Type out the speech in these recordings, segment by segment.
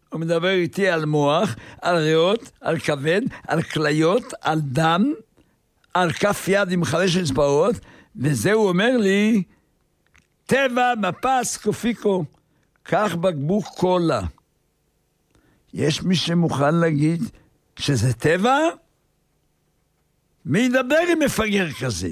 הוא מדבר איתי על מוח, על ריאות, על כבד, על כליות, על דם, על כף יד עם 5 אצבעות, וזה הוא אומר לי, טבע מפס קופיקו, קח בקבוק קולה. יש מי שמוכן להגיד שזה טבע? מי ידבר עם מפגר כזה?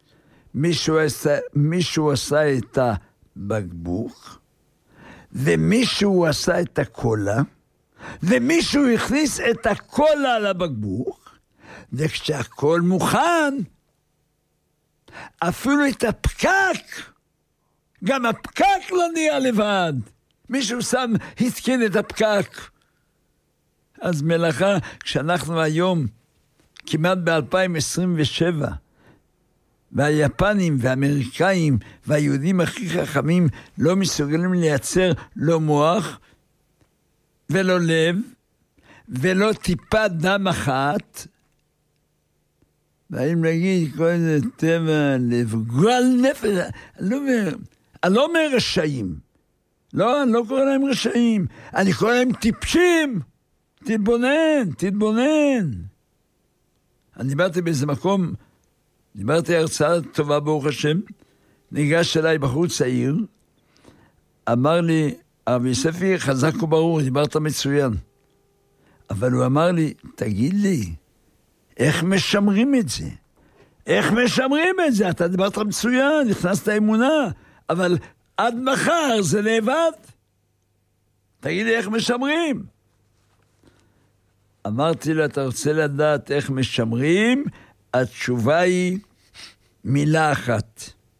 מישהו עשה את הבקבוק, ומישהו עשה את הקולה, ומישהו הכניס את הקולה לבקבוק, וכשהכל מוכן, אפילו את הפקק, גם הפקק לא נהיה לבד. מישהו התקין את הפקק. אז מלאכה, כשאנחנו היום, כמעט ב-2027, והיפנים והאמריקאים והיהודים הכי חכמים לא מסוגלים לייצר לא מוח ולא לב ולא טיפה דם אחת, והאם להגיד כל זה טבע לפגוע על נפש, אני לא אומר רשעים, לא, אני לא קורא להם רשעים, אני קורא להם טיפשים. תתבונן. אני דיברתי באיזה מקום, דיברתי הרצאה טובה ברוך השם, ניגש אליי בחור צעיר, אמר לי, הרב יוספי חזק וברור, דיברת מצוין, אבל הוא אמר לי, תגיד לי, איך משמרים את זה? אתה דיברת מצוין, נכנסת אמונה, אבל עד מחר זה לבד. תגיד לי איך משמרים? אמרתי לו, אתה רוצה לדעת איך משמרים? התשובה היא מילה אחת.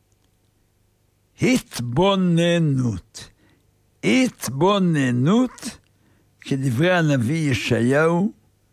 התבוננות, כדברי הנביא ישעיהו,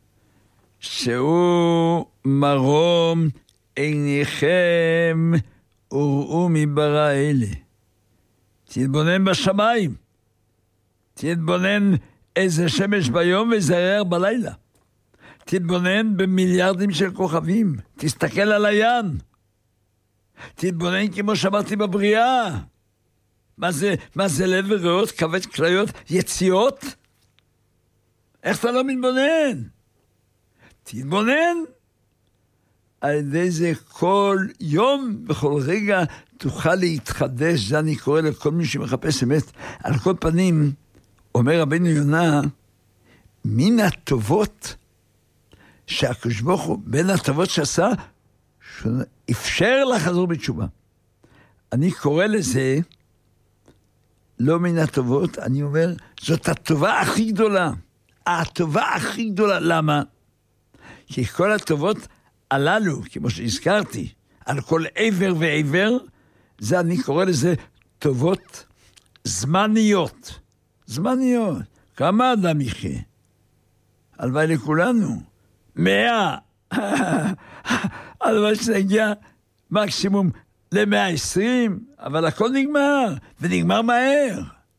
שהוא מרום עיניכם וראו מברא אלה. תתבונן בשמיים, תתבונן איזה שמש ביום ואיזה ירח בלילה, תתבונן במיליארדים של כוכבים, תסתכל על הים, תתבונן כמו שאמרתי בבריאה. מה זה לב וריאות, כבד כליות, יציאות? איך אתה לא מתבונן? תתבונן. על ידי זה כל יום וכל רגע תוכל להתחדש. זה אני קורא לכל מי שמחפש אמת. על כל פנים, אומר רבינו יונה, מן הטובות שהקדוש ברוך הוא, בין הטובות שעשה, אפשר לחזור בתשובה. אני קורא לזה, לא מן הטובות, אני אומר, זאת הטובה הכי גדולה. הטובה הכי גדולה, למה? כי כל הטובות הללו, כמו שהזכרתי, על כל עבר ועבר, זה אני קורא לזה טובות זמניות. כמה אדם יחיה? הלוואי לכולנו. 100. הלוואי שנגיע מקסימום ל-120, אבל הכל נגמר, ונגמר מהר.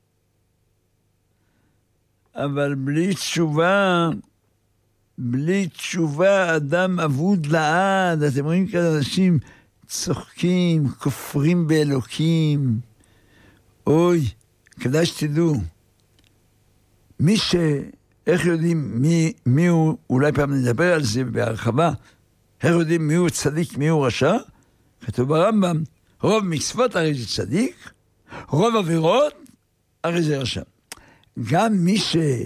אבל בלי תשובה אדם אבוד לעד. אתם רואים כאן אנשים צוחקים, כופרים באלוקים. אוי, כדאי שתדעו. איך יודעים מי הוא, אולי פעם נדבר על זה בהרחבה, איך יודעים מי הוא צדיק, מי הוא רשע? כתוב ברמב"ם, רוב מצוות הרי זה צדיק, רוב עבירות הרי זה רשע. גם מי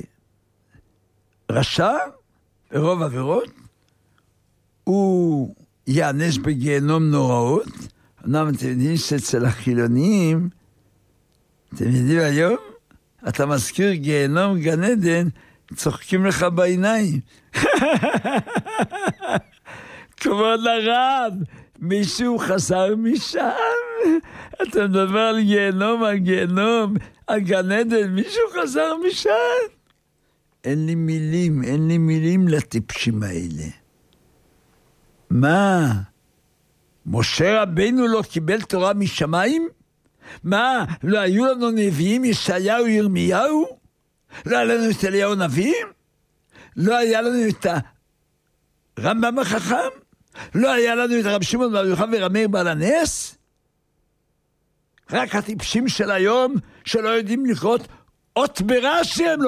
שרשע ברוב עבירות, הוא יענש בגיהנום נוראות. אמנם אתם יודעים שאצל החילונים, אתם יודעים היום, אתה מזכיר גיהנום גן עדן, צוחקים לך בעיניים. כבוד הרב, מישהו חסר משם. אתה מדבר על גיהנום, על גן עדן, מישהו חסר משם. אין לי מילים לטיפשים האלה. מה? משה רבינו לא קיבל תורה משמיים? מה? לא היו לנו נביאים ישעיהו ירמיהו? לא היה לנו את אליהו נביא? לא היה לנו את הרמב"ם החכם? לא היה לנו את הרב שמעון בר יוחאי ורב מאיר בעל הנס? רק הטיפשים של היום שלא יודעים לקרוא אות ברש"י הם לא